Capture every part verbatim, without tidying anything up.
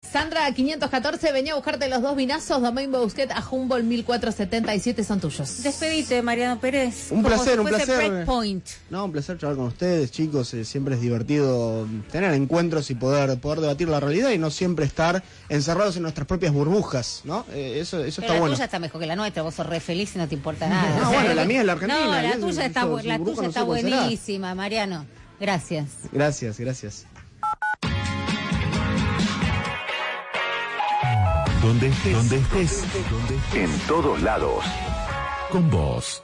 Sandra quinientos catorce, venía a buscarte los dos vinazos, Domain Bousquet a Humboldt mil cuatrocientos setenta y siete, son tuyos. Despedite, Mariano Pérez. Un placer, si un placer. Breakpoint. No, un placer charlar con ustedes, chicos. Eh, siempre es divertido tener encuentros y poder poder debatir la realidad y no siempre estar encerrados en nuestras propias burbujas, ¿no? Eh, eso eso Pero está la bueno. tuya está mejor que la nuestra, vos sos re feliz y no te importa nada. No, O sea, bueno, la mía es la Argentina. No, la y es- tuya está, su- bu- su la burbuja tuya no está sé cuál será. buenísima, Mariano. Gracias. Gracias, gracias. Donde estés, donde estés, en todos lados, con vos.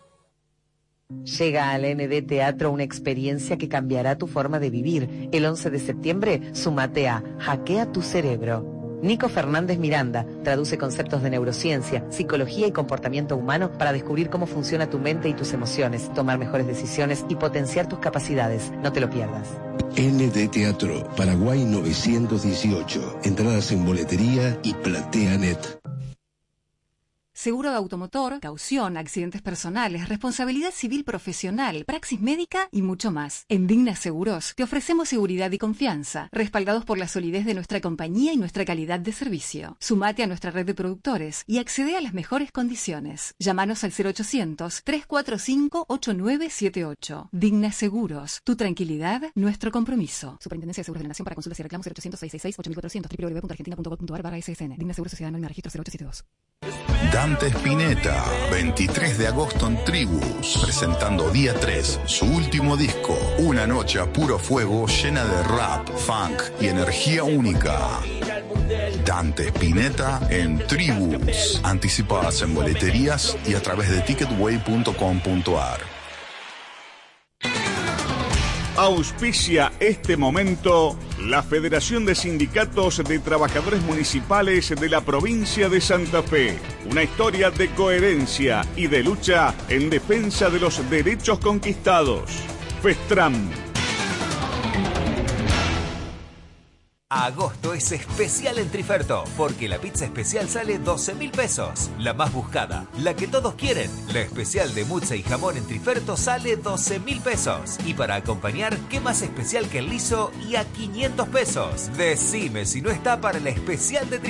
Llega al N D Teatro una experiencia que cambiará tu forma de vivir. El once de septiembre, sumate a Hackea tu cerebro. Nico Fernández Miranda traduce conceptos de neurociencia, psicología y comportamiento humano para descubrir cómo funciona tu mente y tus emociones, tomar mejores decisiones y potenciar tus capacidades. No te lo pierdas. N D Teatro, Paraguay novecientos dieciocho. Entradas en boletería y PlateaNet. Seguro de automotor, caución, accidentes personales, responsabilidad civil profesional, praxis médica y mucho más. En Digna Seguros te ofrecemos seguridad y confianza, respaldados por la solidez de nuestra compañía y nuestra calidad de servicio. Sumate a nuestra red de productores y accede a las mejores condiciones. Llámanos al cero ochocientos, tres cuatro cinco, ocho nueve siete ocho. Digna Seguros, tu tranquilidad, nuestro compromiso. Superintendencia de Seguros de la Nación. Para consultas y reclamos cero ochocientos, seiscientos sesenta y seis, ocho mil cuatrocientos, w w w punto argentina punto gov punto a r barra S S N. Digna Seguros Sociedad Anónima Registro cero ocho siete dos. Dante Spinetta, veintitrés de agosto en Tribus, presentando día tres, su último disco, una noche a puro fuego llena de rap, funk y energía única. Dante Spinetta en Tribus, anticipadas en boleterías y a través de ticketway punto com punto a r. Auspicia este momento la Federación de Sindicatos de Trabajadores Municipales de la provincia de Santa Fe. Una historia de coherencia y de lucha en defensa de los derechos conquistados. FESTRAM. Agosto es especial en Triferto, porque la pizza especial sale doce mil pesos. La más buscada, la que todos quieren. La especial de mutza y jamón en Triferto sale doce mil pesos. Y para acompañar, ¿qué más especial que el liso y a quinientos pesos? Decime si no está para la especial de Triferto.